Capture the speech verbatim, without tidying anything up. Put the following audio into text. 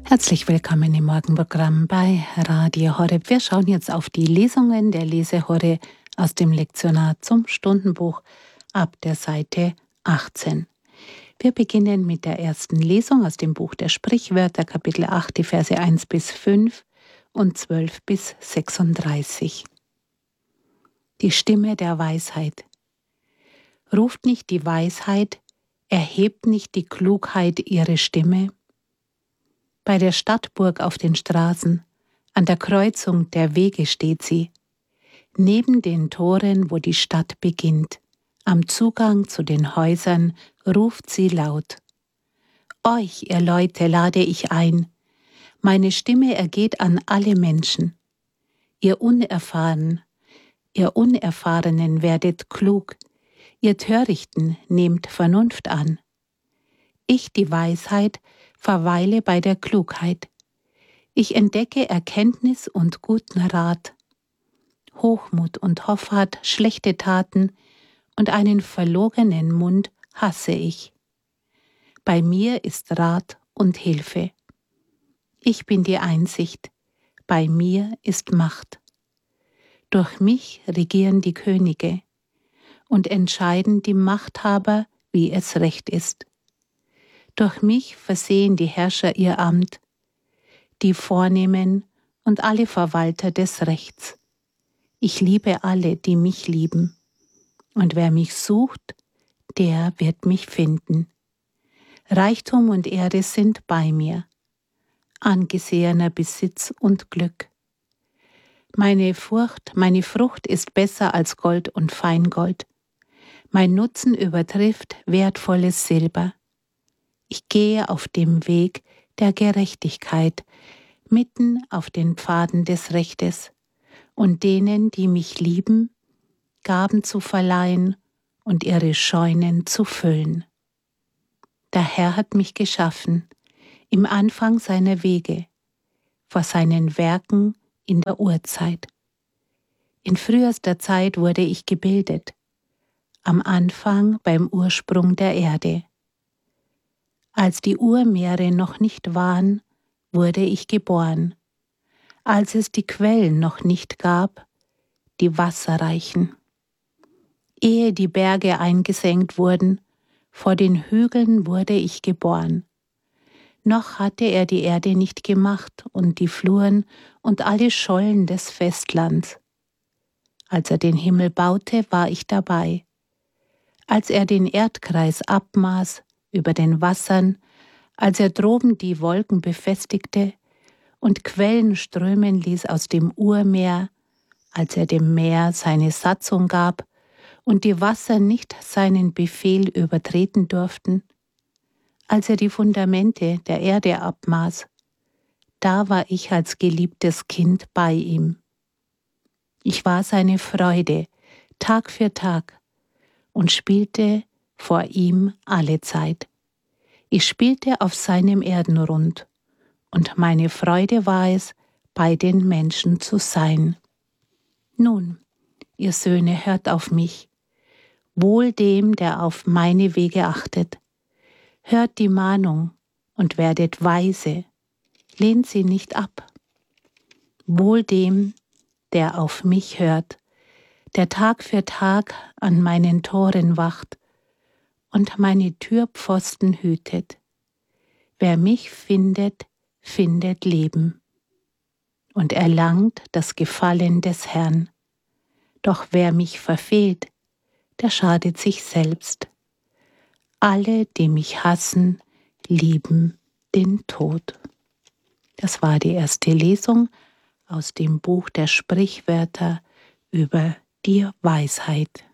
Herzlich willkommen im Morgenprogramm bei Radio Horeb. Wir schauen jetzt auf die Lesungen der Lesehore aus dem Lektionar zum Stundenbuch ab der Seite achtzehn. Wir beginnen mit der ersten Lesung aus dem Buch der Sprichwörter, Kapitel acht, die Verse eins bis fünf und zwölf bis sechsunddreißig. Die Stimme der Weisheit. Ruft nicht die Weisheit, erhebt nicht die Klugheit ihre Stimme? Bei der Stadtburg auf den Straßen, an der Kreuzung der Wege steht sie, neben den Toren, wo die Stadt beginnt, am Zugang zu den Häusern ruft sie laut. Euch, ihr Leute, lade ich ein, meine Stimme ergeht an alle Menschen. Ihr Unerfahren, ihr Unerfahrenen werdet klug, ihr Törichten nehmt Vernunft an. Ich, die Weisheit, verweile bei der Klugheit. Ich entdecke Erkenntnis und guten Rat. Hochmut und Hoffart, schlechte Taten und einen verlogenen Mund hasse ich. Bei mir ist Rat und Hilfe. Ich bin die Einsicht, bei mir ist Macht. Durch mich regieren die Könige und entscheiden die Machthaber, wie es recht ist. Durch mich versehen die Herrscher ihr Amt, die Vornehmen und alle Verwalter des Rechts. Ich liebe alle, die mich lieben, und wer mich sucht, der wird mich finden. Reichtum und Ehre sind bei mir, angesehener Besitz und Glück. Meine Furcht, meine Frucht ist besser als Gold und Feingold. Mein Nutzen übertrifft wertvolles Silber. Ich gehe auf dem Weg der Gerechtigkeit, mitten auf den Pfaden des Rechtes, und denen, die mich lieben, Gaben zu verleihen und ihre Scheunen zu füllen. Der Herr hat mich geschaffen, im Anfang seiner Wege, vor seinen Werken in der Urzeit. In frühester Zeit wurde ich gebildet, am Anfang beim Ursprung der Erde. Als die Urmeere noch nicht waren, wurde ich geboren. Als es die Quellen noch nicht gab, die wasserreichen. Ehe die Berge eingesenkt wurden, vor den Hügeln wurde ich geboren. Noch hatte er die Erde nicht gemacht und die Fluren und alle Schollen des Festlands. Als er den Himmel baute, war ich dabei. Als er den Erdkreis abmaß, über den Wassern, als er droben die Wolken befestigte und Quellen strömen ließ aus dem Urmeer, als er dem Meer seine Satzung gab und die Wasser nicht seinen Befehl übertreten durften, als er die Fundamente der Erde abmaß, da war ich als geliebtes Kind bei ihm. Ich war seine Freude, Tag für Tag, und spielte vor ihm alle Zeit. Ich spielte auf seinem Erdenrund, und meine Freude war es, bei den Menschen zu sein. Nun, ihr Söhne, hört auf mich, wohl dem, der auf meine Wege achtet. Hört die Mahnung und werdet weise, lehnt sie nicht ab. Wohl dem, der auf mich hört, der Tag für Tag an meinen Toren wacht und meine Türpfosten hütet. Wer mich findet, findet Leben und erlangt das Gefallen des Herrn. Doch wer mich verfehlt, der schadet sich selbst. Alle, die mich hassen, lieben den Tod. Das war die erste Lesung aus dem Buch der Sprichwörter über die Weisheit.